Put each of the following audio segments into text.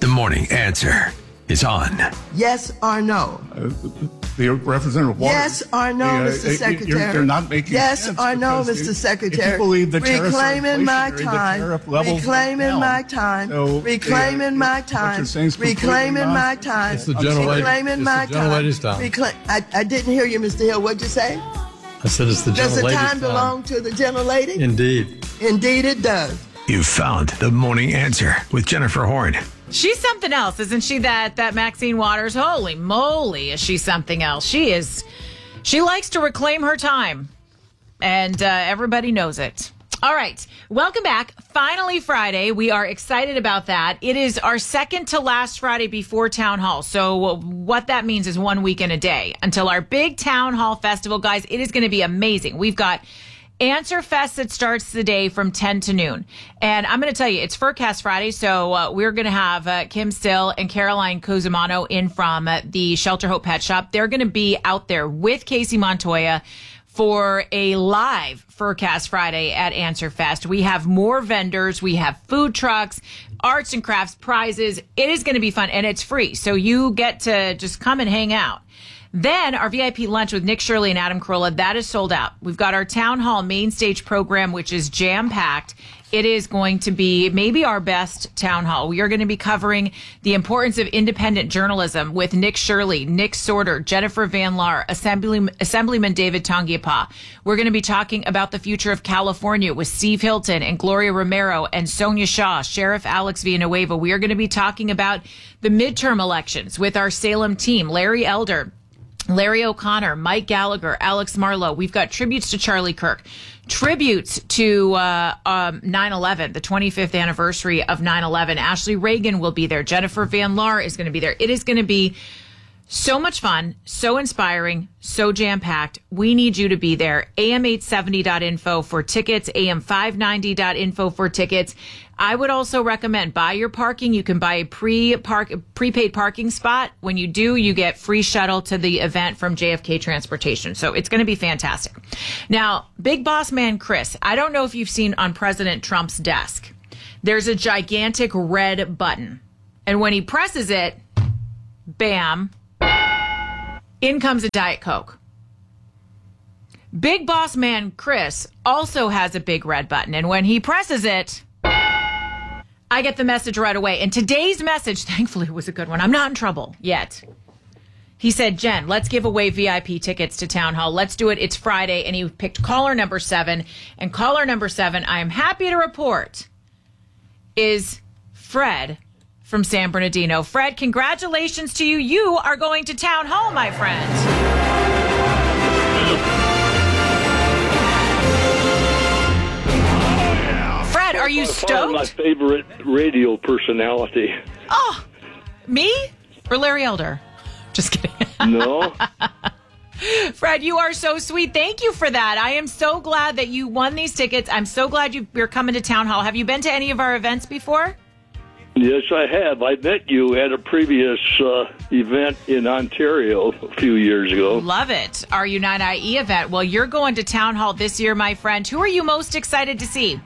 The morning answer is on. Yes or no? The Representative Waters. Yes or no, Mr. Secretary? You're not making yes sense. Or no, because Mr. Secretary? If you believe the tariffs are reclaiming my inflationary, time. the tariff levels Reclaiming my down. time. So, reclaiming my what time. you're saying is completely Reclaiming my nonsense. time. It's the gentlelady's Reclaiming my time. time. I didn't hear you, Mr. Hill. What'd you say? I said it's the Does the gentlelady's time belong to the gentlelady? Indeed. Indeed it does. You've found the morning answer with Jennifer Horn. She's something else, isn't she? That Maxine Waters. Holy moly, is she something else? She is. She likes to reclaim her time, and everybody knows it. All right, welcome back. Finally Friday. We are excited about that. It is our second to last Friday before Town Hall. So what that means is 1 week and a day until our big Town Hall festival, guys. It is going to be amazing. We've got Answer Fest that starts the day from 10 to noon. And I'm going to tell you, it's Furcast Friday, so we're going to have Kim Still and Caroline Cozumano in from the Shelter Hope Pet Shop. They're going to be out there with Casey Montoya for a live Furcast Friday at Answer Fest. We have more vendors. We have food trucks, arts and crafts, prizes. It is going to be fun, and it's free, so you get to just come and hang out. Then our VIP lunch with Nick Shirley and Adam Carolla, that is sold out. We've got our Town Hall main stage program, which is jam-packed. It is going to be maybe our best Town Hall. We are going to be covering the importance of independent journalism with Nick Shirley, Nick Sorter, Jennifer Van Laar, Assemblyman David Tongiapa. We're going to be talking about the future of California with Steve Hilton and Gloria Romero and Sonia Shaw, Sheriff Alex Villanueva. We are going to be talking about the midterm elections with our Salem team, Larry Elder, Larry O'Connor, Mike Gallagher, Alex Marlowe. We've got tributes to Charlie Kirk, tributes to 9/11, the 25th anniversary of 9/11. Ashley Reagan will be there. Jennifer Van Laar is going to be there. It is going to be so much fun, so inspiring, so jam-packed. We need you to be there. AM870.info for tickets, AM590.info for tickets. I would also recommend buy your parking. You can buy a prepaid parking spot. When you do, you get free shuttle to the event from JFK Transportation. So it's going to be fantastic. Now, Big Boss Man Chris, I don't know if you've seen on President Trump's desk, there's a gigantic red button. And when he presses it, bam, in comes a Diet Coke. Big Boss Man Chris also has a big red button. And when he presses it, I get the message right away. And today's message, thankfully, was a good one. I'm not in trouble yet. He said, Jen, let's give away VIP tickets to Town Hall. Let's do it. It's Friday. And he picked caller number 7. And caller number 7, I am happy to report, is Fred from San Bernardino. Fred, congratulations to you. You are going to Town Hall, my friend. Fred, are you stoked? My favorite radio personality. Oh, me or Larry Elder? Just kidding. No. Fred, you are so sweet. Thank you for that. I am so glad that you won these tickets. I'm so glad you're coming to Town Hall. Have you been to any of our events before? Yes, I have. I met you at a previous event in Ontario a few years ago. Love it. Our Unite IE event. Well, you're going to Town Hall this year, my friend. Who are you most excited to see?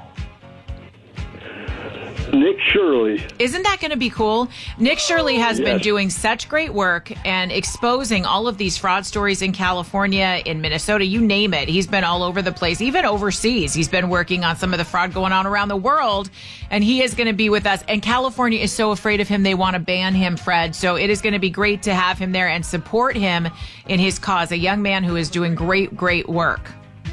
Nick Shirley. Isn't that going to be cool? Nick Shirley has been doing such great work and exposing all of these fraud stories in California, in Minnesota, you name it. He's been all over the place, even overseas. He's been working on some of the fraud going on around the world, and he is going to be with us. And California is so afraid of him, they want to ban him, Fred. So it is going to be great to have him there and support him in his cause, a young man who is doing great, great work.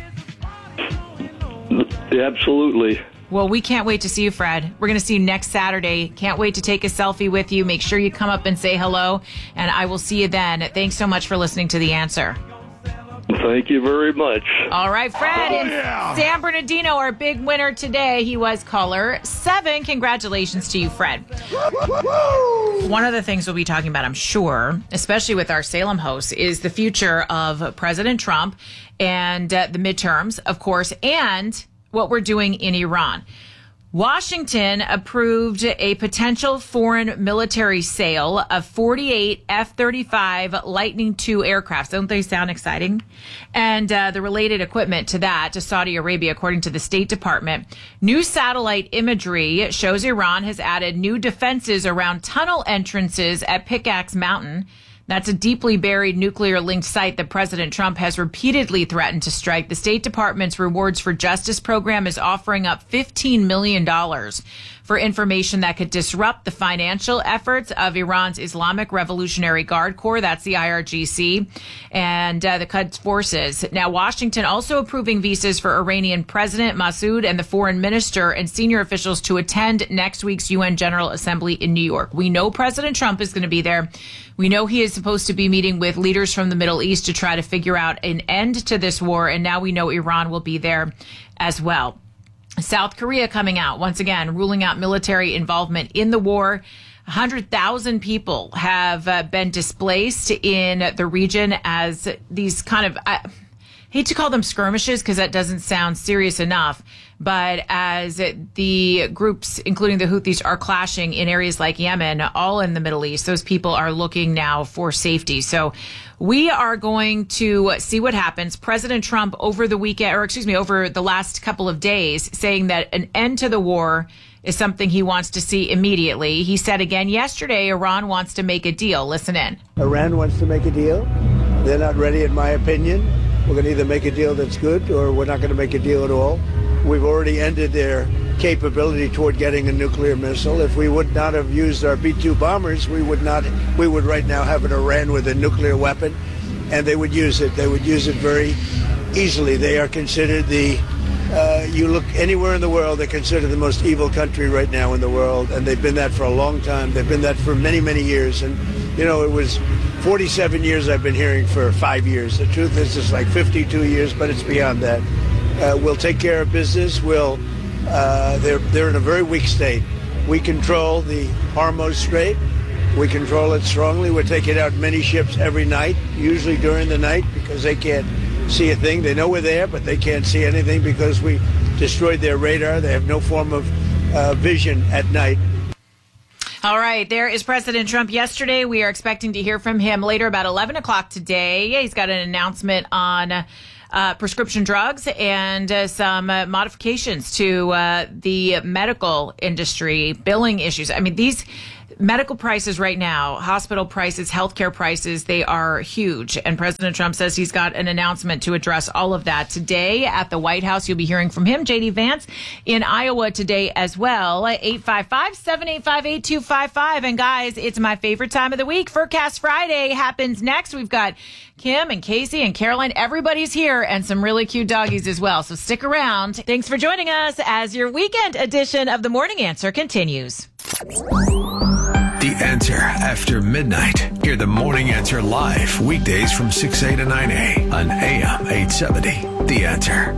Absolutely. Well, we can't wait to see you, Fred. We're going to see you next Saturday. Can't wait to take a selfie with you. Make sure you come up and say hello, and I will see you then. Thanks so much for listening to The Answer. Thank you very much. All right, Fred in San Bernardino, our big winner today. He was caller 7. Congratulations to you, Fred. One of the things we'll be talking about, I'm sure, especially with our Salem hosts, is the future of President Trump and the midterms, of course, and what we're doing in Iran. Washington approved a potential foreign military sale of 48 F-35 Lightning II aircraft. Don't they sound exciting? And the related equipment to that to Saudi Arabia, according to the State Department. New satellite imagery shows Iran has added new defenses around tunnel entrances at Pickaxe Mountain. That's a deeply buried nuclear-linked site that President Trump has repeatedly threatened to strike. The State Department's Rewards for Justice program is offering up $15 million for information that could disrupt the financial efforts of Iran's Islamic Revolutionary Guard Corps, that's the IRGC, and the Quds forces. Now, Washington also approving visas for Iranian President Massoud and the foreign minister and senior officials to attend next week's UN General Assembly in New York. We know President Trump is going to be there. We know he is supposed to be meeting with leaders from the Middle East to try to figure out an end to this war, and now we know Iran will be there as well. South Korea coming out, once again, ruling out military involvement in the war. 100,000 people have been displaced in the region as these kind of, I hate to call them skirmishes because that doesn't sound serious enough, but as the groups, including the Houthis, are clashing in areas like Yemen, all in the Middle East, those people are looking now for safety. So we are going to see what happens. President Trump over the weekend, over the last couple of days, saying that an end to the war is something he wants to see immediately. He said again yesterday, Iran wants to make a deal. Listen in. Iran wants to make a deal. They're not ready, in my opinion. We're going to either make a deal that's good or we're not going to make a deal at all. We've already ended their capability toward getting a nuclear missile. If we would not have used our B-2 bombers, we would right now have an Iran with a nuclear weapon, and they would use it. They would use it very easily. They are considered you look anywhere in the world, they're considered the most evil country right now in the world, and they've been that for a long time. They've been that for many, many years. And, you know, it was 47 years I've been hearing for 5 years. The truth is it's like 52 years, but it's beyond that. We'll take care of business. They're in a very weak state. We control the Hormuz Strait. We control it strongly. We're taking out many ships every night, usually during the night, because they can't see a thing. They know we're there, but they can't see anything because we destroyed their radar. They have no form of vision at night. All right, there is President Trump yesterday. We are expecting to hear from him later about 11 o'clock today. He's got an announcement on prescription drugs and some modifications to the medical industry, billing issues. I mean, these medical prices right now, hospital prices, healthcare prices, they are huge. And President Trump says he's got an announcement to address all of that today at the White House. You'll be hearing from him. J.D. Vance in Iowa today as well. 855-785-8255. And guys, it's my favorite time of the week. Forecast Friday happens next. We've got Kim and Casey and Caroline. Everybody's here and some really cute doggies as well. So stick around. Thanks for joining us as your weekend edition of The Morning Answer continues. The Answer after midnight. Hear The Morning Answer live weekdays from 6A to 9A on AM 870. The Answer.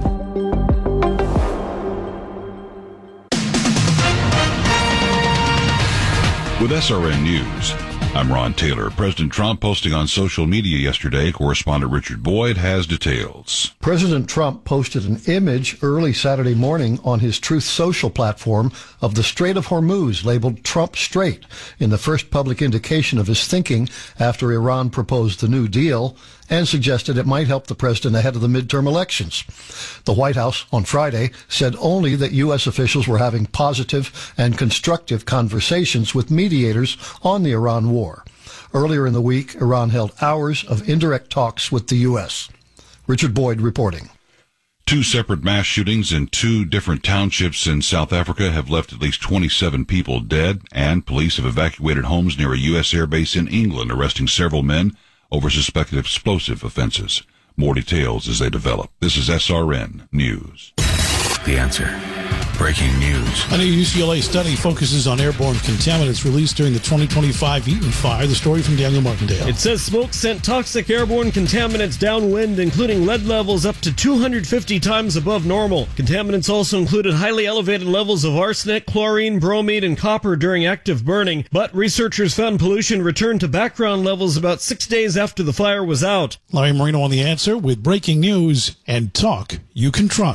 With SRN News, I'm Ron Taylor. President Trump posting on social media yesterday. Correspondent Richard Boyd has details. President Trump posted an image early Saturday morning on his Truth Social platform of the Strait of Hormuz labeled Trump Strait in the first public indication of his thinking after Iran proposed the New Deal and suggested it might help the president ahead of the midterm elections. The White House on Friday said only that U.S. officials were having positive and constructive conversations with mediators on the Iran war. Earlier in the week, Iran held hours of indirect talks with the U.S. Richard Boyd reporting. 2 separate mass shootings in 2 different townships in South Africa have left at least 27 people dead, and police have evacuated homes near a U.S. air base in England, arresting several men over suspected explosive offenses. More details as they develop. This is SRN News. The Answer. Breaking news. A new UCLA study focuses on airborne contaminants released during the 2025 Eaton fire. The story from Daniel Martindale. It says smoke sent toxic airborne contaminants downwind, including lead levels up to 250 times above normal. Contaminants also included highly elevated levels of arsenic, chlorine, bromine, and copper during active burning. But researchers found pollution returned to background levels about 6 days after the fire was out. Larry Marino on The Answer with breaking news and talk you can trust.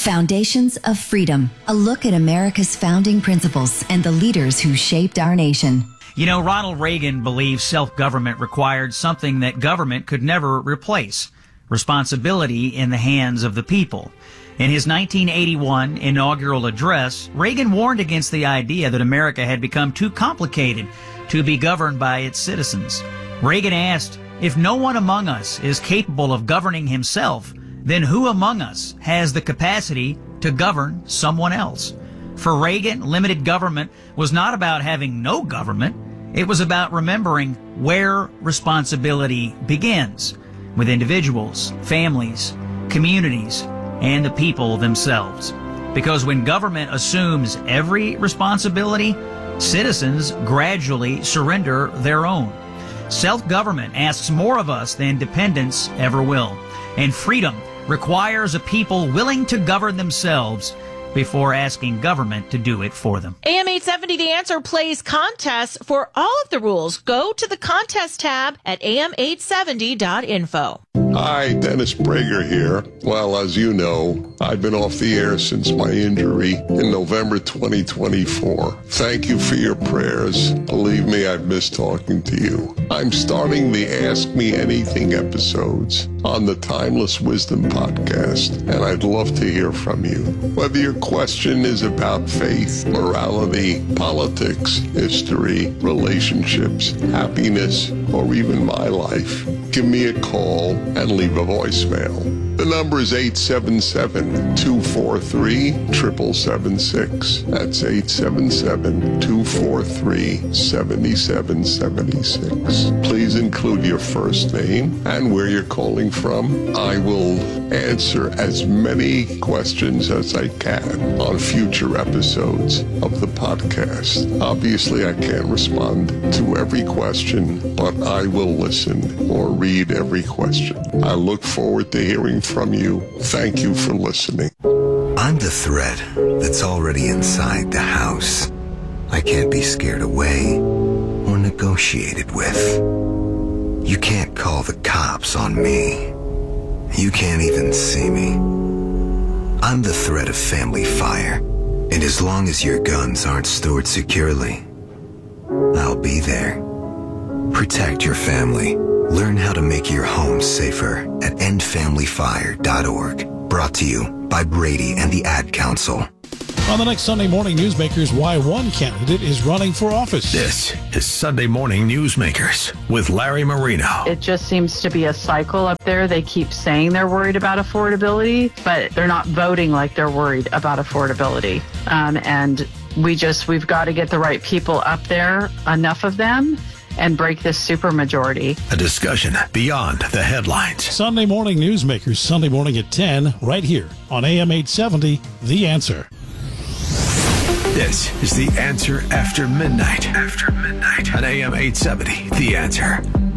Foundations of Freedom, a look at America's founding principles and the leaders who shaped our nation. You know, Ronald Reagan believed self-government required something that government could never replace: responsibility in the hands of the people. In his 1981 inaugural address, Reagan warned against the idea that America had become too complicated to be governed by its citizens. Reagan asked, "If no one among us is capable of governing himself, then who among us has the capacity to govern someone else?" For Reagan, limited government was not about having no government. It was about remembering where responsibility begins, with individuals, families, communities, and the people themselves. Because when government assumes every responsibility, citizens gradually surrender their own. Self-government asks more of us than dependence ever will. And freedom requires a people willing to govern themselves before asking government to do it for them. AM 870 The Answer plays contests for all of the rules. Go to the contest tab at am870.info. Hi, Dennis Prager here. Well, as you know, I've been off the air since my injury in November 2024. Thank you for your prayers. Believe me, I've missed talking to you. I'm starting the Ask Me Anything episodes on the Timeless Wisdom podcast, and I'd love to hear from you. Whether your question is about faith, morality, politics, history, relationships, happiness, or even my life, give me a call and leave a voicemail. The number is 877-243-7776. That's 877-243-7776. Please include your first name and where you're calling from. I will answer as many questions as I can on future episodes of the podcast. Obviously, I can't respond to every question, but I will listen or read every question. I look forward to hearing from you. Thank you for listening. I'm the threat that's already inside the house. I can't be scared away or negotiated with. You can't call the cops on me. You can't even see me. I'm the threat of family fire, and as long as your guns aren't stored securely, I'll be there. Protect your family. Learn how to make your home safer at endfamilyfire.org. Brought to you by Brady and the Ad Council. On the next Sunday Morning Newsmakers, why one candidate is running for office. This is Sunday Morning Newsmakers with Larry Marino. It just seems to be a cycle up there. They keep saying they're worried about affordability, but they're not voting like they're worried about affordability. And we've got to get the right people up there, enough of them, and break this supermajority. A discussion beyond the headlines. Sunday Morning Newsmakers, Sunday morning at 10, right here on AM 870, The Answer. This is The Answer After Midnight. On AM 870, The Answer.